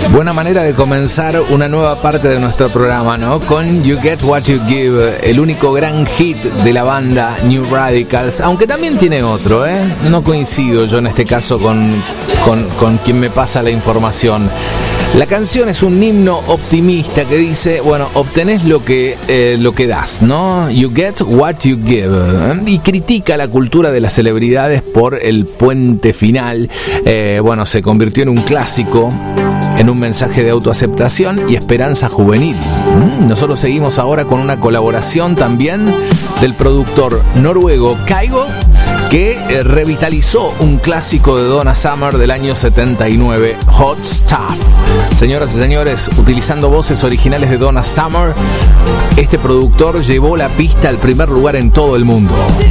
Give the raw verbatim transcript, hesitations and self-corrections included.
Buena manera de comenzar una nueva parte de nuestro programa, ¿no? Con You Get What You Give, el único gran hit de la banda New Radicals, aunque también tiene otro, ¿eh? No coincido yo en este caso con, con, con quien me pasa la información. La canción es un himno optimista que dice, bueno, obtenés lo que, eh, lo que das, ¿no? You get what you give. ¿eh? Y critica la cultura de las celebridades por el puente final. Eh, bueno, se convirtió en un clásico, en un mensaje de autoaceptación y esperanza juvenil. ¿Mm? Nosotros seguimos ahora con una colaboración también del productor noruego Kygo, que eh, revitalizó un clásico de Donna Summer del año setenta y nueve, Hot Stuff. Señoras y señores, utilizando voces originales de Donna Summer, este productor llevó la pista al primer lugar en todo el mundo.